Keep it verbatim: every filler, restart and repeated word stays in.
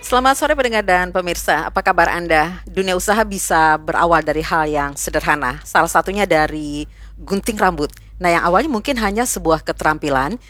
Selamat sore pendengar dan pemirsa, apa kabar Anda? Dunia usaha bisa berawal dari hal yang sederhana, salah satunya dari gunting rambut. Nah, yang awalnya mungkin hanya sebuah keterampilan,